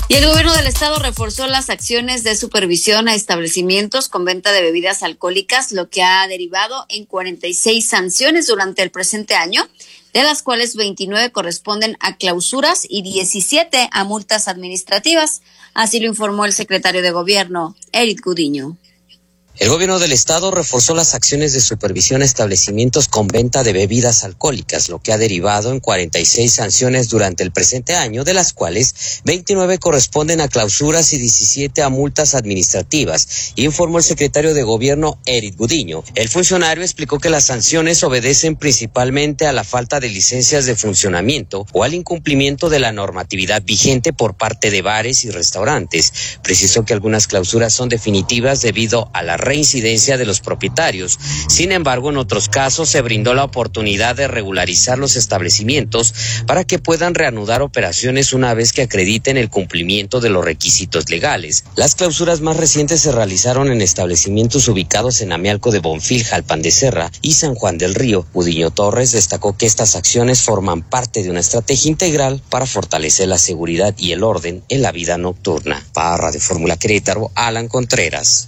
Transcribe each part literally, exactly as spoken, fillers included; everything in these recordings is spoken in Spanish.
Y el gobierno del estado reforzó las acciones de supervisión a establecimientos con venta de bebidas alcohólicas, lo que ha derivado en cuarenta y seis sanciones durante el presente año, de las cuales veintinueve corresponden a clausuras y diecisiete a multas administrativas. Así lo informó el secretario de Gobierno, Eric Gudiño. El gobierno del estado reforzó las acciones de supervisión a establecimientos con venta de bebidas alcohólicas, lo que ha derivado en cuarenta y seis sanciones durante el presente año, de las cuales veintinueve corresponden a clausuras y diecisiete a multas administrativas, informó el secretario de Gobierno, Eric Gudiño. El funcionario explicó que las sanciones obedecen principalmente a la falta de licencias de funcionamiento o al incumplimiento de la normatividad vigente por parte de bares y restaurantes. Precisó que algunas clausuras son definitivas debido a la reincidencia de los propietarios. Sin embargo, en otros casos se brindó la oportunidad de regularizar los establecimientos para que puedan reanudar operaciones una vez que acrediten el cumplimiento de los requisitos legales. Las clausuras más recientes se realizaron en establecimientos ubicados en Amialco de Bonfil, Jalpan de Serra y San Juan del Río. Gudiño Torres destacó que estas acciones forman parte de una estrategia integral para fortalecer la seguridad y el orden en la vida nocturna. Para Radio Fórmula Querétaro, Alan Contreras.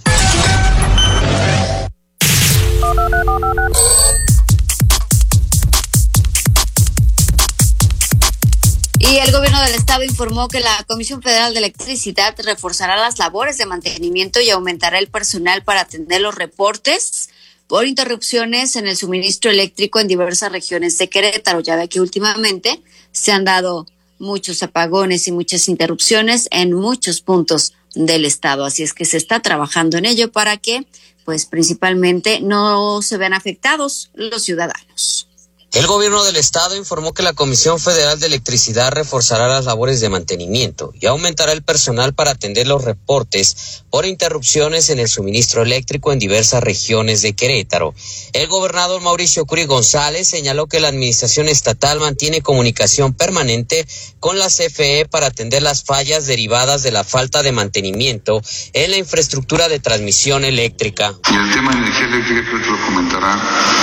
Y el gobierno del estado informó que la Comisión Federal de Electricidad reforzará las labores de mantenimiento y aumentará el personal para atender los reportes por interrupciones en el suministro eléctrico en diversas regiones de Querétaro. Ya ve que últimamente se han dado muchos apagones y muchas interrupciones en muchos puntos del estado, así es que se está trabajando en ello para que, pues principalmente, no se vean afectados los ciudadanos. El gobierno del estado informó que la Comisión Federal de Electricidad reforzará las labores de mantenimiento y aumentará el personal para atender los reportes por interrupciones en el suministro eléctrico en diversas regiones de Querétaro. El gobernador Mauricio Curi González señaló que la administración estatal mantiene comunicación permanente con la C F E para atender las fallas derivadas de la falta de mantenimiento en la infraestructura de transmisión eléctrica. Y el tema de energía eléctrica creo que lo comentará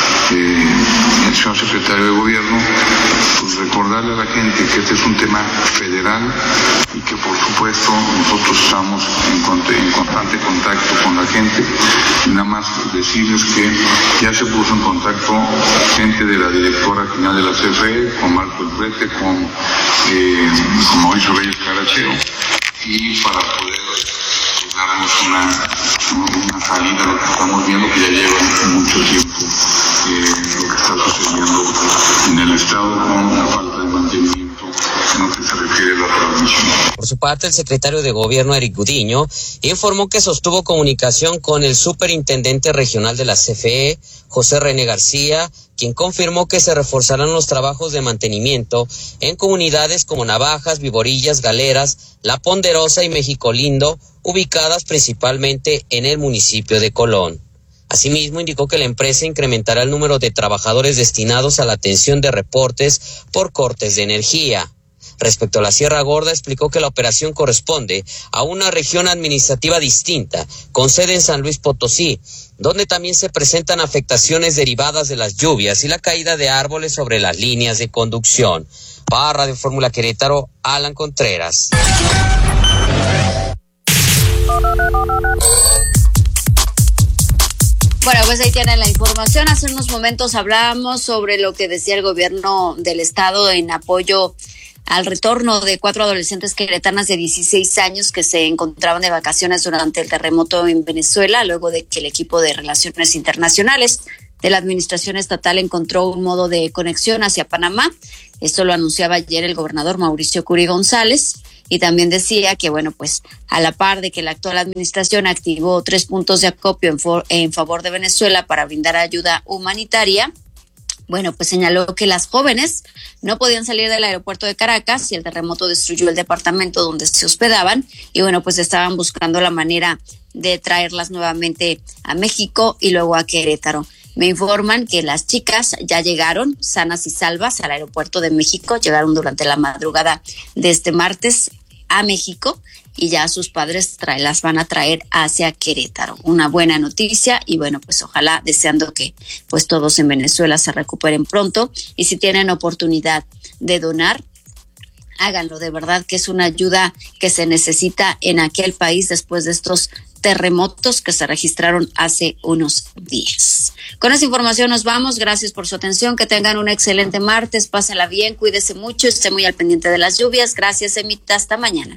eh, el señor secretario de Gobierno, pues recordarle a la gente que este es un tema federal y que por supuesto nosotros estamos en, en constante contacto con la gente. Y nada más decirles que ya se puso en contacto gente de la directora general de la C F E, con Marco El Prete, con, eh, con Mauricio Reyes Caracheo, y para poder darnos una, una salida a lo que estamos viendo, que ya lleva mucho tiempo eh, lo que está sucediendo en el estado con la falta de mantenimiento en lo que se refiere a la transmisión. Por su parte, el secretario de Gobierno, Eric Gudiño, informó que sostuvo comunicación con el superintendente regional de la C F E, José René García, quien confirmó que se reforzarán los trabajos de mantenimiento en comunidades como Navajas, Viborillas, Galeras, La Ponderosa y México Lindo, ubicadas principalmente en el municipio de Colón. Asimismo, indicó que la empresa incrementará el número de trabajadores destinados a la atención de reportes por cortes de energía. Respecto a la Sierra Gorda, explicó que la operación corresponde a una región administrativa distinta, con sede en San Luis Potosí, donde también se presentan afectaciones derivadas de las lluvias y la caída de árboles sobre las líneas de conducción. Para Radio Fórmula Querétaro, Alan Contreras. Bueno, pues ahí tienen la información. Hace unos momentos hablábamos sobre lo que decía el gobierno del estado en apoyo al retorno de cuatro adolescentes queretanas de dieciséis años que se encontraban de vacaciones durante el terremoto en Venezuela, luego de que el equipo de Relaciones Internacionales de la Administración Estatal encontró un modo de conexión hacia Panamá. Esto lo anunciaba ayer el gobernador Mauricio Curi González. Y también decía que, bueno, pues a la par de que la actual administración activó tres puntos de acopio en, for, en favor de Venezuela para brindar ayuda humanitaria, bueno, pues señaló que las jóvenes no podían salir del aeropuerto de Caracas y el terremoto destruyó el departamento donde se hospedaban y, bueno, pues estaban buscando la manera de traerlas nuevamente a México y luego a Querétaro. Me informan que las chicas ya llegaron sanas y salvas al aeropuerto de México, llegaron durante la madrugada de este martes a México y ya sus padres trae, las van a traer hacia Querétaro. Una buena noticia y bueno, pues ojalá deseando que pues todos en Venezuela se recuperen pronto y si tienen oportunidad de donar, háganlo, de verdad que es una ayuda que se necesita en aquel país después de estos terremotos que se registraron hace unos días. Con esa información nos vamos, gracias por su atención, que tengan un excelente martes, pásenla bien, cuídese mucho, esté muy al pendiente de las lluvias, gracias Emita, hasta mañana.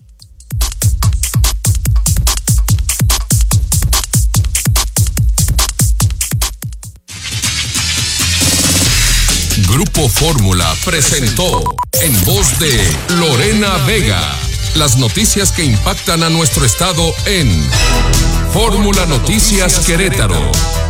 Grupo Fórmula presentó en voz de Lorena Vega las noticias que impactan a nuestro estado en Fórmula Noticias Querétaro.